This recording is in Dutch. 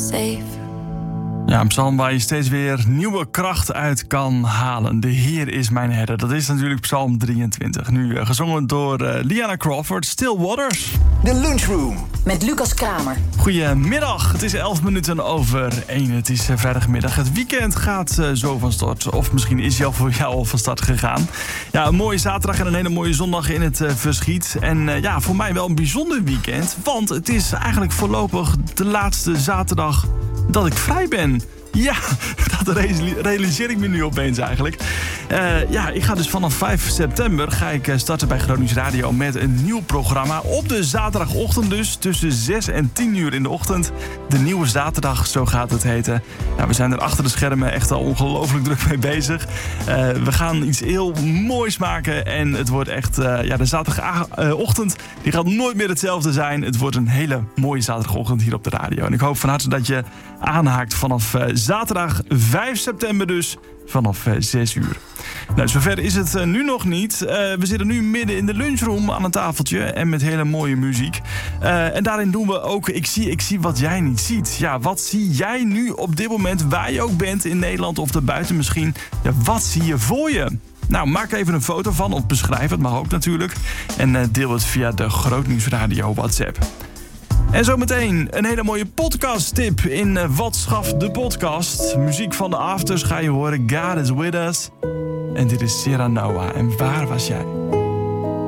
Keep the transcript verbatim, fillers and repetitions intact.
safe. Ja, een psalm waar je steeds weer nieuwe kracht uit kan halen. De Heer is mijn herder. Dat is natuurlijk psalm drieëntwintig. Nu uh, gezongen door uh, Liana Crawford, Still Waters. De Lunchroom. Met Lucas Kramer. Goedemiddag, het is elf minuten over één. Het is uh, vrijdagmiddag. Het weekend gaat uh, zo van start. Of misschien is hij al voor jou al van start gegaan. Ja, een mooie zaterdag en een hele mooie zondag in het uh, verschiet. En uh, ja, voor mij wel een bijzonder weekend. Want het is eigenlijk voorlopig de laatste zaterdag dat ik vrij ben. Ja, dat realiseer ik me nu opeens eigenlijk. Uh, ja, ik ga dus vanaf vijf september ga ik starten bij Gronings Radio met een nieuw programma. Op de zaterdagochtend dus, tussen zes en tien uur in de ochtend. De nieuwe zaterdag, zo gaat het heten. Nou, we zijn er achter de schermen echt al ongelooflijk druk mee bezig. Uh, we gaan iets heel moois maken en het wordt echt... Uh, ja, de zaterdagochtend die gaat nooit meer hetzelfde zijn. Het wordt een hele mooie zaterdagochtend hier op de radio. En ik hoop van harte dat je aanhaakt vanaf uh, zaterdag vijf september dus, vanaf uh, zes uur. Nou, zover is het uh, nu nog niet. Uh, we zitten nu midden in de lunchroom aan een tafeltje en met hele mooie muziek. Uh, en daarin doen we ook ik zie, ik zie wat jij niet ziet. Ja, wat zie jij nu op dit moment, waar je ook bent in Nederland of daarbuiten misschien? Ja, wat zie je voor je? Nou, maak even een foto van of beschrijf het, mag ook natuurlijk. En uh, deel het via de Grootnieuws Radio WhatsApp. En zometeen een hele mooie podcast-tip in uh, Wat schaft de podcast. Muziek van de Afters ga je horen. God is with us. En dit is Serra Noah. En waar was jij?